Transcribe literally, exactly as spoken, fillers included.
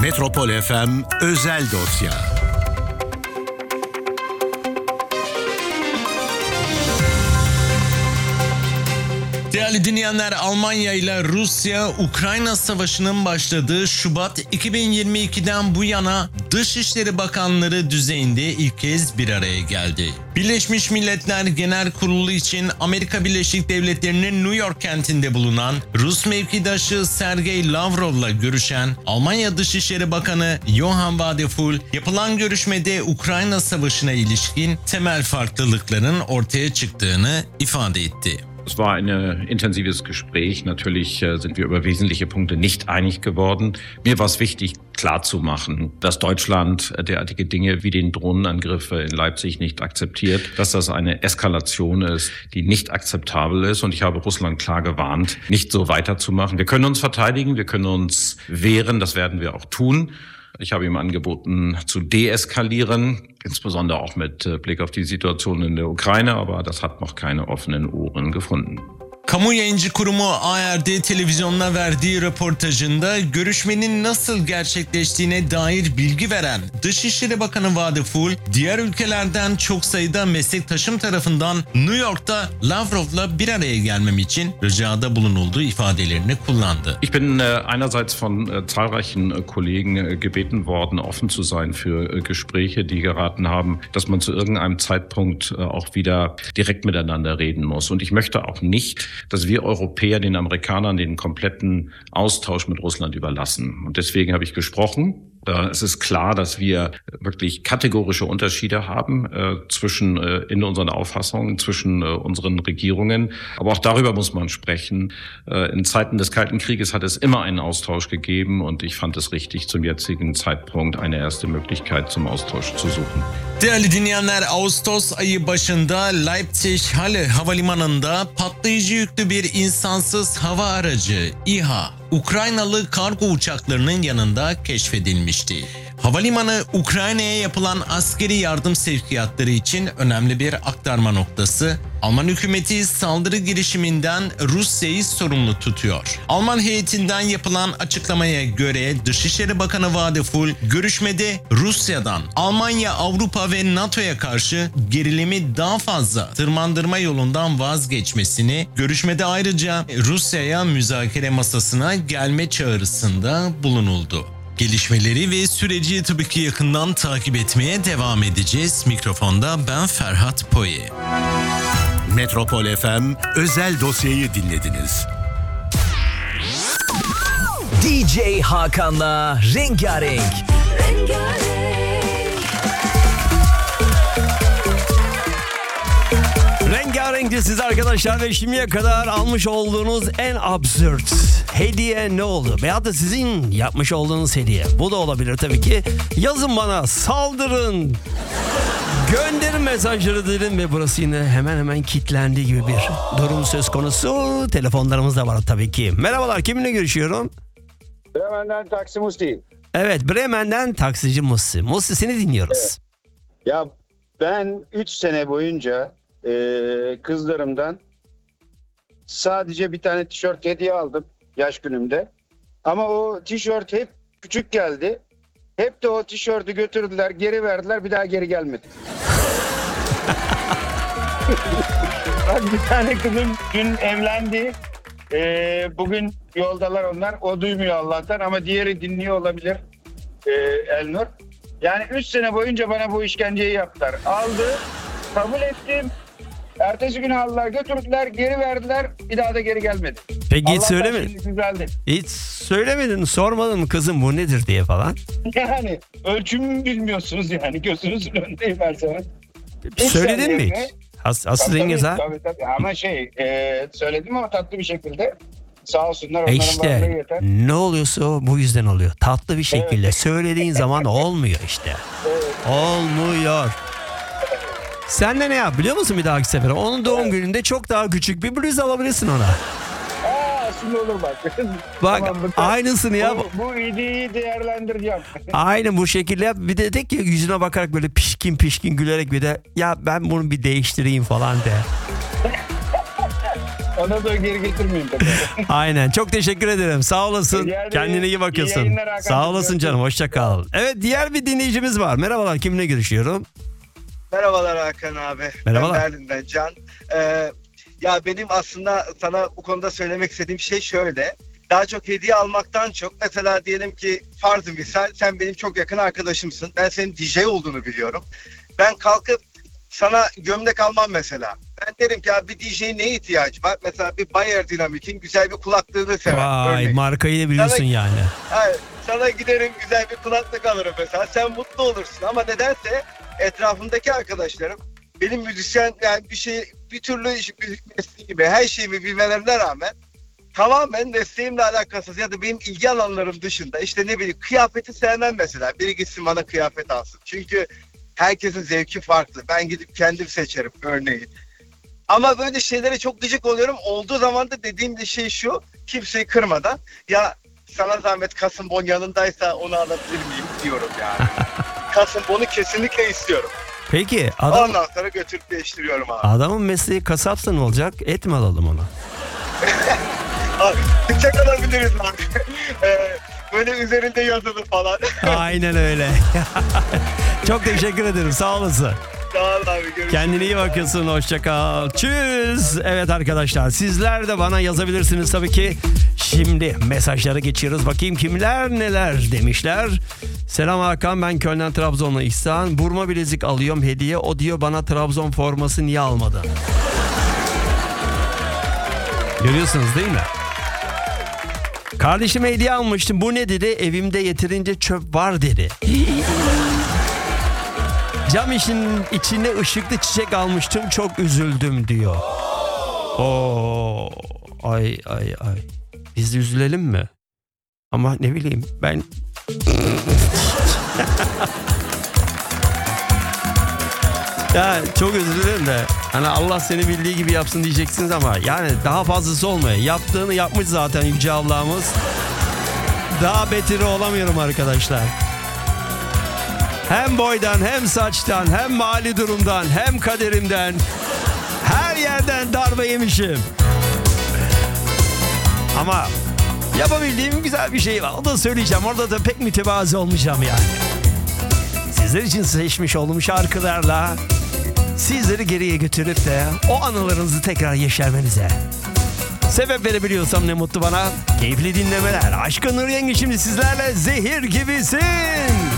Metropol F M Özel Dosya. Değerli dinleyenler, Almanya ile Rusya-Ukrayna savaşının başladığı Şubat iki bin yirmi ikiden bu yana Dışişleri Bakanları düzeyinde ilk kez bir araya geldi. Birleşmiş Milletler Genel Kurulu için Amerika Birleşik Devletleri'nin New York kentinde bulunan Rus mevkidaşı Sergey Lavrov'la görüşen Almanya Dışişleri Bakanı Johann Wadephul, yapılan görüşmede Ukrayna Savaşı'na ilişkin temel farklılıkların ortaya çıktığını ifade etti. Es war ein intensives Gespräch. Natürlich sind wir über wesentliche Punkte nicht einig geworden. Mir war es wichtig, klarzumachen, dass Deutschland derartige Dinge wie den Drohnenangriffe in Leipzig nicht akzeptiert, dass das eine Eskalation ist, die nicht akzeptabel ist. Und ich habe Russland klar gewarnt, nicht so weiterzumachen. Wir können uns verteidigen, wir können uns wehren, das werden wir auch tun. Ich habe ihm angeboten, zu deeskalieren, insbesondere auch mit Blick auf die Situation in der Ukraine, aber das hat noch keine offenen Ohren gefunden. Kamu yayıncı kurumu A R D televizyonuna verdiği röportajında görüşmenin nasıl gerçekleştiğine dair bilgi veren Dışişleri Bakanı Wadephul, diğer ülkelerden çok sayıda meslektaşım tarafından New York'ta Lavrov'la bir araya gelmem için ricada bulunulduğu ifadelerini kullandı. Ich bin einerseits von zahlreichen Kollegen gebeten worden, offen zu sein für Gespräche, die geraten haben, dass man zu irgendeinem Zeitpunkt auch wieder direkt miteinander reden muss. Und ich möchte auch nicht, dass wir Europäer den Amerikanern den kompletten Austausch mit Russland überlassen. Und deswegen habe ich gesprochen. Es ist klar, dass wir wirklich kategorische Unterschiede haben äh, zwischen äh, in unseren Auffassungen, zwischen äh, unseren Regierungen. Aber auch darüber muss man sprechen. Äh, in Zeiten des Kalten Krieges hat es immer einen Austausch gegeben und ich fand es richtig, zum jetzigen Zeitpunkt eine erste Möglichkeit zum Austausch zu suchen. Değerli dinleyenler, Ağustos ayı başında Leipzig-Halle havalimanında patlayıcı yüklü bir insansız hava aracı İHA, Ukraynalı kargo uçaklarının yanında keşfedilmişti. Havalimanı, Ukrayna'ya yapılan askeri yardım sevkiyatları için önemli bir aktarma noktası. Alman hükümeti saldırı girişiminden Rusya'yı sorumlu tutuyor. Alman heyetinden yapılan açıklamaya göre Dışişleri Bakanı Wadephul, görüşmede Rusya'dan Almanya, Avrupa ve NATO'ya karşı gerilimi daha fazla tırmandırma yolundan vazgeçmesini, görüşmede ayrıca Rusya'ya müzakere masasına gelme çağrısında bulunuldu. Gelişmeleri ve süreci tabii ki yakından takip etmeye devam edeceğiz. Mikrofonda ben Ferhat Poye. Metropol F M Özel Dosyayı dinlediniz. D J Hakan'la Rengarenk. Rengarenk. Rengarenk'tesiniz arkadaşlar ve şimdiye kadar almış olduğunuz en absürt hediye ne oldu? Veyahut da sizin yapmış olduğunuz hediye. Bu da olabilir tabii ki. Yazın bana, saldırın. Gönderin mesajları dedim ve burası yine hemen hemen kilitlendi gibi bir durum söz konusu. Telefonlarımız da var tabii ki. Merhabalar, kiminle görüşüyorum? Bremen'den taksi Musti. Evet, Bremen'den taksici Musti. Musti, seni dinliyoruz. Evet. Ya ben üç sene boyunca e, kızlarımdan sadece bir tane tişört hediye aldım yaş günümde. Ama o tişört hep küçük geldi. Hep de o tişörtü götürdüler, geri verdiler, bir daha geri gelmedi. Bak, bir tane kızım dün evlendi. Ee, bugün yoldalar onlar. O duymuyor Allah'tan ama diğeri dinliyor olabilir. Ee, Elnur. Yani üç sene boyunca bana bu işkenceyi yaptılar. Aldı, kabul ettim. Ertesi gün aldılar, götürdüler, geri verdiler. Bir daha da geri gelmedi. Peki hiç Allah'tan söylemedin? Hiç söylemedin, sormadın mı kızım bu nedir diye falan? Yani ölçümü bilmiyorsunuz yani. Gözünüzün önünde verseniz. Söyledin mi hiç? Has, asıl İngiliz ha? Tabii tabii ama şey e, söyledim ama tatlı bir şekilde. Sağ olsunlar, e onların işte, varlığı yeter. ne oluyorsa bu yüzden oluyor. Tatlı bir şekilde evet. Söylediğin zaman olmuyor işte. Evet. Olmuyor. Sen de ne yap biliyor musun bir dahaki sefere? Onun doğum evet. gününde çok daha küçük bir bluz alabilirsin ona. Aa, şimdi olur bak. Bak tamam, aynısını yap. Bu, bu ideyi değerlendireceğim. Aynen bu şekilde yap. Bir de tek ki yüzüne bakarak böyle pişkin pişkin gülerek bir de ya ben bunu bir değiştireyim falan de. Ona da geri getirmeyeyim tabii. Aynen. Çok teşekkür ederim. Sağ olasın. Rica ederim. Kendine iyi bakıyorsun. İyi yayınlar Hakan. Sağ olasın canım. Hoşça kal. Evet, diğer bir dinleyicimiz var. Merhabalar. Kiminle görüşüyorum? Merhabalar Hakan abi. Merhabalar. Ben Berlin'den Can. Ee, ya benim aslında sana bu konuda söylemek istediğim şey şöyle. Daha çok hediye almaktan çok, mesela diyelim ki farz misal sen benim çok yakın arkadaşımsın. Ben senin D J olduğunu biliyorum. Ben kalkıp sana gömlek almam mesela. Ben derim ki abi, bir D J'ye neye ihtiyacı var? Mesela bir Bayer Dynamic'in güzel bir kulaklığını sever. Vay, örneğin. markayı da biliyorsun Sana- yani. Hayır, sana giderim güzel bir kulaklık alırım mesela. Sen mutlu olursun ama nedense etrafımdaki arkadaşlarım benim müzisyen, yani bir şey, bir türlü iş- müzik mesleği gibi her şeyimi bilmelerine rağmen tamamen mesleğimle alakasız ya da benim ilgi alanlarım dışında, işte ne bileyim, kıyafeti sevmem mesela. Biri gitsin bana kıyafet alsın. Çünkü herkesin zevki farklı. Ben gidip kendim seçerim örneğin. Ama böyle şeylere çok gıcık oluyorum. Olduğu zaman da dediğim de şey şu: kimseyi kırmadan, ya sana zahmet Kasımbon yanındaysa onu alabilir miyim diyorum yani. Kasımbon'u kesinlikle istiyorum. Peki adam, Ondan sonra götürüp değiştiriyorum abi. adamın mesleği kasapsa ne olacak? Et mi alalım ona? Abi bıçak alabiliriz abi. Ee, böyle üzerinde yazılı falan. Aynen öyle. Çok teşekkür ederim. Sağ olasın. Sağ ol abi, görüşürüz. Kendine iyi bakıyorsun. Hoşça kal. Tschüss. Evet arkadaşlar, sizler de bana yazabilirsiniz tabii ki. Şimdi mesajlara geçiyoruz. Bakayım kimler neler demişler. Selam Hakan, ben Köln'den Trabzon'la İhsan. Burma bilezik alıyorum hediye. O diyor bana Trabzon forması niye almadın? Görüyorsunuz değil mi? Kardeşime hediye almıştım. Bu ne dedi? Evimde yeterince çöp var dedi. Cam işinin içine ışıklı çiçek almıştım. Çok üzüldüm diyor. Oo, ay ay ay. Biz de üzülelim mi? Ama ne bileyim ben... Ya çok özür dilerim de hani Allah seni bildiği gibi yapsın diyeceksiniz ama yani daha fazlası olmuyor. Yaptığını yapmış zaten Yüce Allah'ımız. Daha beteri olamıyorum arkadaşlar. Hem boydan, hem saçtan, hem mali durumdan, hem kaderimden, her yerden darbe yemişim. Ama yapabildiğim güzel bir şey var. O da söyleyeceğim. Orada da pek mütevazi olmayacağım yani. Sizler için seçmiş olduğum şarkılarla sizleri geriye götürüp de o anılarınızı tekrar yeşermenize sebep verebiliyorsam ne mutlu bana. Keyifli dinlemeler. Aşkın Nur Yengi şimdi sizlerle Zehir Gibisin.